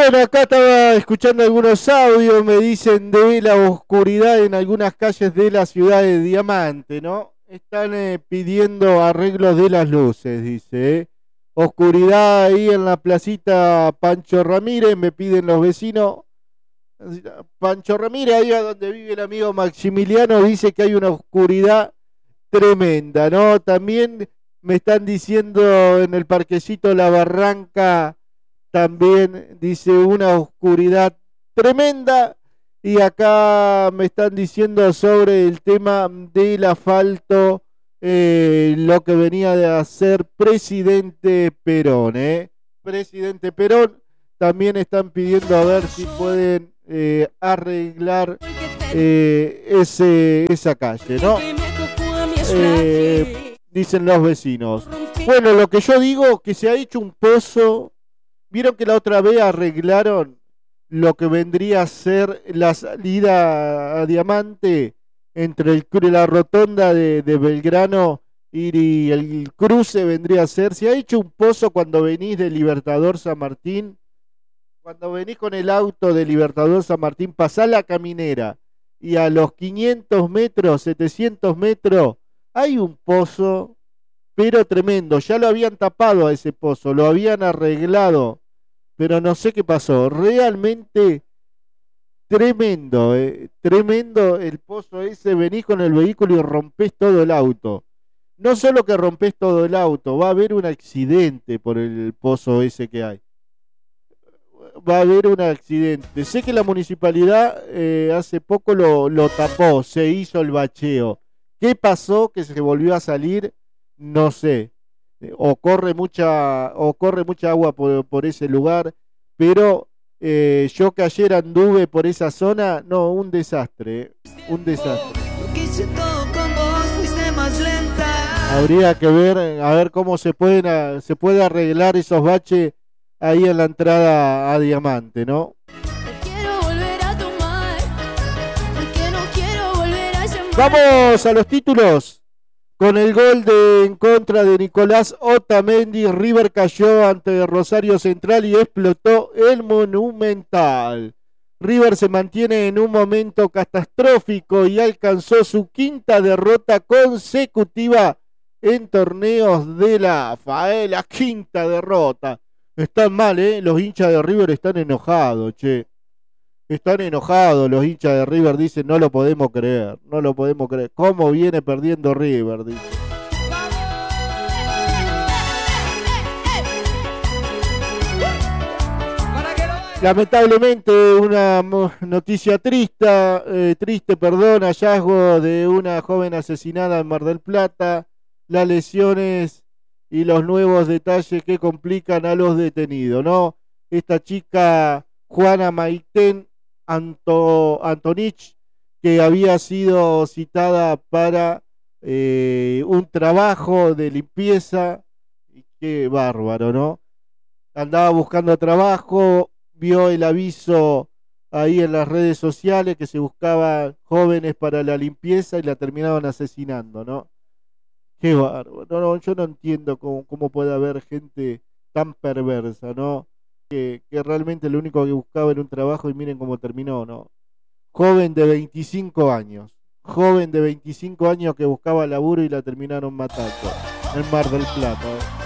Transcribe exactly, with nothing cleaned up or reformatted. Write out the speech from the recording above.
Bueno, acá estaba escuchando algunos audios, me dicen de la oscuridad en algunas calles de la ciudad de Diamante, ¿no? Están eh, pidiendo arreglos de las luces, dice, ¿eh? Oscuridad ahí en la placita Pancho Ramírez, me piden los vecinos. Pancho Ramírez, ahí a donde vive el amigo Maximiliano, dice que hay una oscuridad tremenda, ¿no? También me están diciendo en el parquecito La Barranca, también dice una oscuridad tremenda. Y acá me están diciendo sobre el tema del asfalto, eh, lo que venía de hacer presidente Perón, ¿eh? Presidente Perón, también están pidiendo a ver si pueden eh, arreglar eh, ese, esa calle, ¿no? Eh, dicen los vecinos. Bueno, lo que yo digo, que se ha hecho un pozo. Vieron que la otra vez arreglaron lo que vendría a ser la salida a Diamante entre el, la rotonda de, de Belgrano y el cruce vendría a ser. Se ha hecho un pozo cuando venís de Libertador San Martín. Cuando venís con el auto de Libertador San Martín, pasás la caminera y a los quinientos metros, setecientos metros, hay un pozo, pero tremendo. Ya lo habían tapado a ese pozo, lo habían arreglado, pero no sé qué pasó. Realmente tremendo, eh, tremendo el pozo ese. Venís con el vehículo y rompés todo el auto. No solo que rompés todo el auto, va a haber un accidente por el pozo ese que hay. Va a haber un accidente. Sé que la municipalidad eh, hace poco lo, lo tapó, se hizo el bacheo. ¿Qué pasó que se volvió a salir? No sé. O corre mucha, o corre mucha agua por, por ese lugar, pero eh, yo que ayer anduve por esa zona, no, un desastre, un desastre. Habría que ver, a ver cómo se pueden, se puede arreglar esos baches ahí en la entrada a Diamante, ¿no? Vamos a los títulos. Con el gol de en contra de Nicolás Otamendi, River cayó ante Rosario Central y explotó el Monumental. River se mantiene en un momento catastrófico y alcanzó su quinta derrota consecutiva en torneos de la A F A, ¿eh? La quinta derrota. Están mal, ¿eh? Los hinchas de River están enojados, che. Están enojados los hinchas de River, dicen, no lo podemos creer, no lo podemos creer. ¿Cómo viene perdiendo River? Dice. Lamentablemente una noticia triste, eh, triste, perdón, hallazgo de una joven asesinada en Mar del Plata, las lesiones y los nuevos detalles que complican a los detenidos, ¿no? Esta chica Juana Maitén Anto, Antonich, que había sido citada para eh, un trabajo de limpieza, y qué bárbaro, ¿no? Andaba buscando trabajo, vio el aviso ahí en las redes sociales que se buscaban jóvenes para la limpieza y la terminaban asesinando, ¿no? Qué bárbaro, no, no, yo no entiendo cómo, cómo puede haber gente tan perversa, ¿no? Que, que realmente lo único que buscaba era un trabajo y miren cómo terminó, ¿no? Joven de veinticinco años, joven de veinticinco años que buscaba laburo y la terminaron matando en Mar del Plata, ¿eh?